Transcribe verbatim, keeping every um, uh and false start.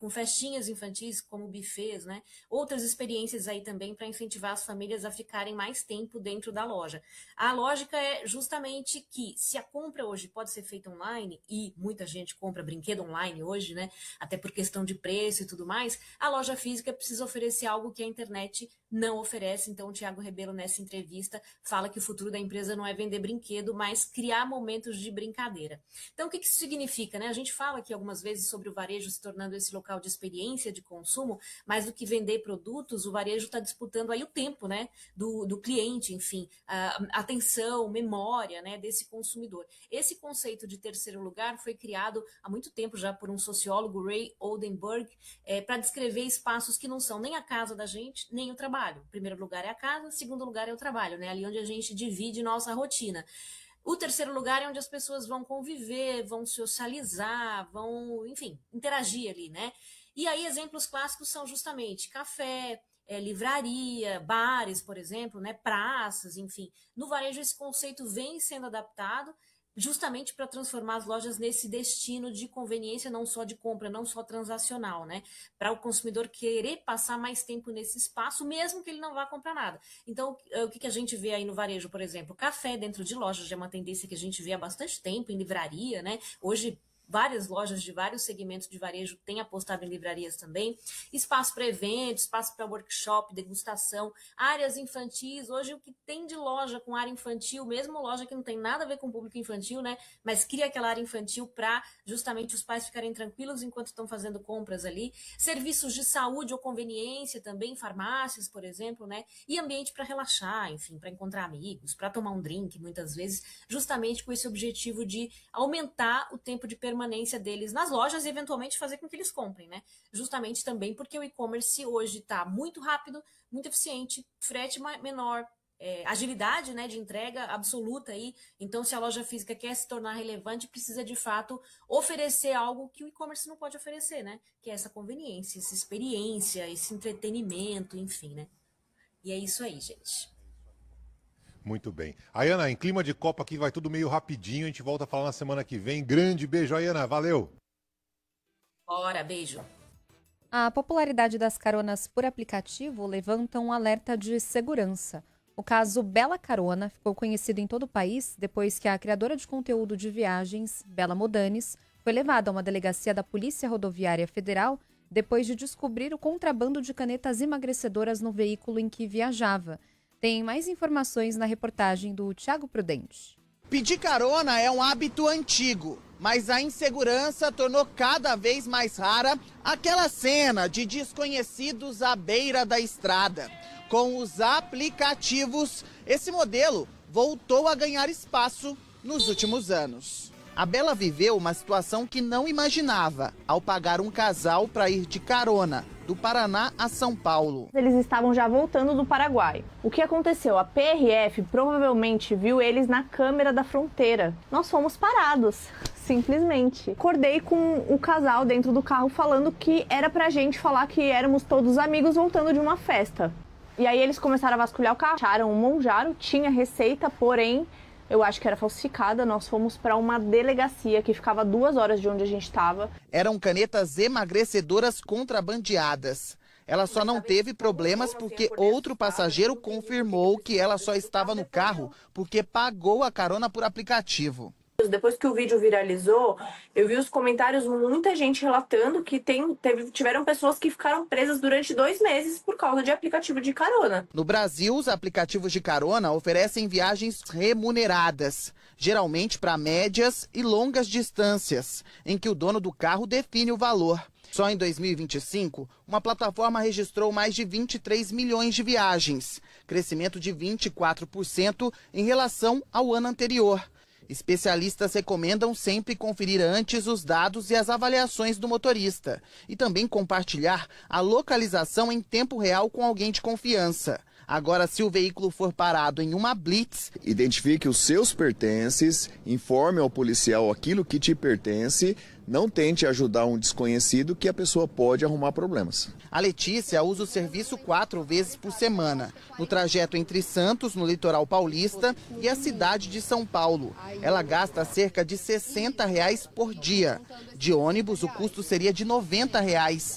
com festinhas infantis, como buffets, né? Outras experiências aí também para incentivar as famílias a ficarem mais tempo dentro da loja. A lógica é justamente que se a compra hoje pode ser feita online, e muita gente compra brinquedo online hoje, né? Até por questão de preço e tudo mais, a loja física precisa oferecer algo que a internet não oferece. Então o Thiago Rebelo, nessa entrevista, fala que o futuro da empresa não é vender brinquedo, mas criar momentos de brincadeira. Então o que isso significa, né? A gente fala aqui algumas vezes sobre o varejo se tornando esse local de experiência de consumo, mais do que vender produtos, o varejo está disputando aí o tempo, né, do, do cliente, enfim, a atenção, memória, né, desse consumidor. Esse conceito de terceiro lugar foi criado há muito tempo já por um sociólogo, Ray Oldenburg, é, para descrever espaços que não são nem a casa da gente, nem o trabalho. O primeiro lugar é a casa, o segundo lugar é o trabalho, né, ali onde a gente divide nossa rotina. O terceiro lugar é onde as pessoas vão conviver, vão socializar, vão, enfim, interagir ali, né? E aí exemplos clássicos são justamente café, é, livraria, bares, por exemplo, né? Praças, enfim. No varejo esse conceito vem sendo adaptado justamente para transformar as lojas nesse destino de conveniência, não só de compra, não só transacional, né? Para o consumidor querer passar mais tempo nesse espaço, mesmo que ele não vá comprar nada. Então, o que a gente vê aí no varejo, por exemplo? Café dentro de lojas já é uma tendência que a gente vê há bastante tempo, em livraria, né? Hoje, várias lojas de vários segmentos de varejo têm apostado em livrarias também. Espaço para eventos, espaço para workshop, degustação, áreas infantis. Hoje o que tem de loja com área infantil, mesmo loja que não tem nada a ver com o público infantil, né? Mas cria aquela área infantil para justamente os pais ficarem tranquilos enquanto estão fazendo compras ali. Serviços de saúde ou conveniência também, farmácias, por exemplo, né? E ambiente para relaxar, enfim, para encontrar amigos, para tomar um drink, muitas vezes, justamente com esse objetivo de aumentar o tempo de permanência permanência deles nas lojas e eventualmente fazer com que eles comprem, né? Justamente também porque o e-commerce hoje está muito rápido, muito eficiente, frete menor, é, agilidade, né, de entrega absoluta aí. Então, se a loja física quer se tornar relevante, precisa de fato oferecer algo que o e-commerce não pode oferecer, né? Que é essa conveniência, essa experiência, esse entretenimento, enfim, né? E é isso aí, gente. Muito bem. Ayana, em clima de Copa aqui vai tudo meio rapidinho, a gente volta a falar na semana que vem. Grande beijo, Ayana, valeu! Bora, beijo! A popularidade das caronas por aplicativo levanta um alerta de segurança. O caso Bela Carona ficou conhecido em todo o país depois que a criadora de conteúdo de viagens, Bela Modanes, foi levada a uma delegacia da Polícia Rodoviária Federal depois de descobrir o contrabando de canetas emagrecedoras no veículo em que viajava. Tem mais informações na reportagem do Thiago Prudente. Pedir carona é um hábito antigo, mas a insegurança tornou cada vez mais rara aquela cena de desconhecidos à beira da estrada. Com os aplicativos, esse modelo voltou a ganhar espaço nos últimos anos. A Bela viveu uma situação que não imaginava ao pagar um casal para ir de carona do Paraná a São Paulo. Eles estavam já voltando do Paraguai. O que aconteceu? A P R F provavelmente viu eles na câmera da fronteira. Nós fomos parados, simplesmente. Acordei com o casal dentro do carro falando que era pra gente falar que éramos todos amigos voltando de uma festa. E aí eles começaram a vasculhar o carro, acharam um Monjaro, tinha receita, porém eu acho que era falsificada. Nós fomos para uma delegacia que ficava duas horas de onde a gente estava. Eram canetas emagrecedoras contrabandeadas. Ela só não teve problemas porque outro passageiro confirmou que ela só estava no carro porque pagou a carona por aplicativo. Depois que o vídeo viralizou, eu vi os comentários, muita gente relatando que tem, teve, tiveram pessoas que ficaram presas durante dois meses por causa de aplicativo de carona. No Brasil, os aplicativos de carona oferecem viagens remuneradas, geralmente para médias e longas distâncias, em que o dono do carro define o valor. Só em dois mil e vinte e cinco, uma plataforma registrou mais de vinte e três milhões de viagens, crescimento de vinte e quatro por cento em relação ao ano anterior. Especialistas recomendam sempre conferir antes os dados e as avaliações do motorista e também compartilhar a localização em tempo real com alguém de confiança. Agora, se o veículo for parado em uma blitz, identifique os seus pertences, informe ao policial aquilo que te pertence, não tente ajudar um desconhecido que a pessoa pode arrumar problemas. A Letícia usa o serviço quatro vezes por semana, no trajeto entre Santos, no litoral paulista, e a cidade de São Paulo. Ela gasta cerca de sessenta reais por dia. De ônibus, o custo seria de noventa reais.